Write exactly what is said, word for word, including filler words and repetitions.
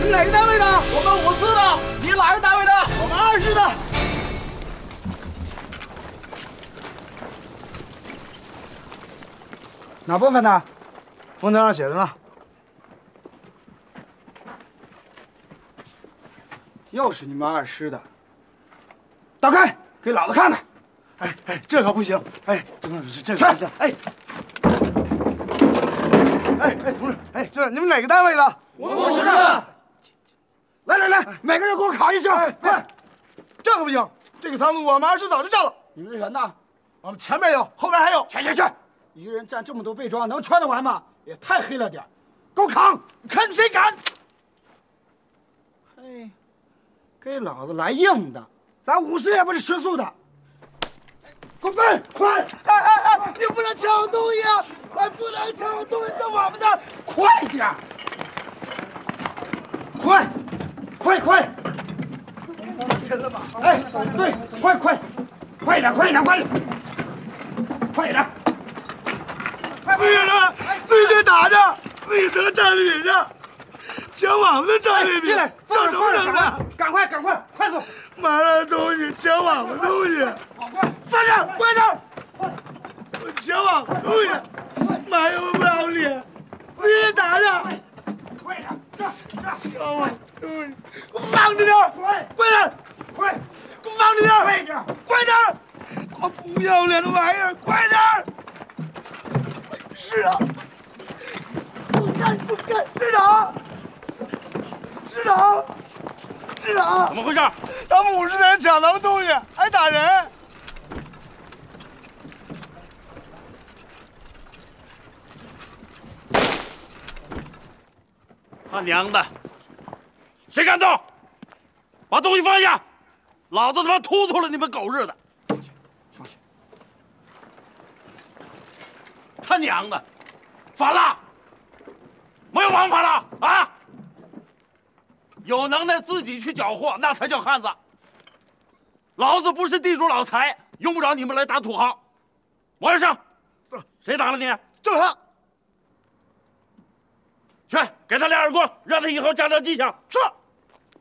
们哪个单位的？ 我们五四的。你哪个单位的？ 我们二师的。哪部分的？封条上写着呢。又是你们二师的。打开，给老子看看。哎哎，这可不行！哎，这这可不行！哎。 哎哎，同志，哎，这你们哪个单位的？ 我们五师的。 来来来，每个人给我考一下，快！这可不行，这个仓库我们二师早就占了。 你们的人呢？ 我们前面有，后边还有。 去去去！一个人占这么多备装，能穿得完吗？也太黑了点。给我扛！ 看谁敢！ 嘿，给老子来硬的！咱五师也不是吃素的。 滚奔！快！ 哎哎哎！你不能抢东西啊！哎，不能抢东西，是我们的！ 快点！快！快快！ 真的吗？ 哎，对，快快！快点！快点！快点！快点！ 自己人，自己打着，自己得战利品去，抢我们的战利品，整什么整的？ 赶快赶快，快速！ 买了东西，抢我们东西，放下，快点！抢我们东西，买又不要脸，自己打着， 快点！ 抢我东西，给我放着点， 快， 快点， 快， 给我放着点， 快点， 快点！啊，不要脸的玩意儿，快点！市长，不干不干，市长，市长。 市长， 怎么回事？ 他们五十的人抢咱们东西，还打人！ 他娘的！谁敢动？把东西放下！老子他妈突突了你们狗日的！ 放下！ 他娘的！反了！没有王法了啊！ 有能耐自己去缴获，那才叫汉子。老子不是地主老财，用不着你们来打土豪。往上上，谁打了你？ 就他。 去，给他俩耳光，让他以后长长记性。 是。